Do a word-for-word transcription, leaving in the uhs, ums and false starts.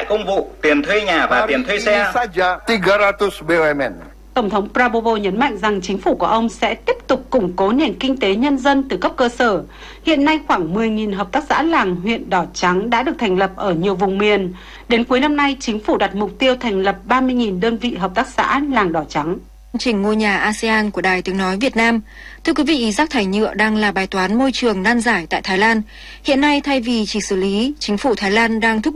công vụ, tiền thuê nhà và tiền thuê xe. Tổng thống Prabowo nhấn mạnh rằng chính phủ của ông sẽ tiếp tục củng cố nền kinh tế nhân dân từ cấp cơ sở. Hiện nay khoảng mười nghìn hợp tác xã làng huyện Đỏ Trắng đã được thành lập ở nhiều vùng miền. Đến cuối năm nay, chính phủ đặt mục tiêu thành lập ba mươi nghìn đơn vị hợp tác xã làng Đỏ Trắng. Trình ngôi nhà a sê an của Đài Tiếng Nói Việt Nam. Thưa quý vị, rác thải nhựa đang là bài toán môi trường nan giải tại Thái Lan. Hiện nay, thay vì chỉ xử lý, chính phủ Thái Lan đang thúc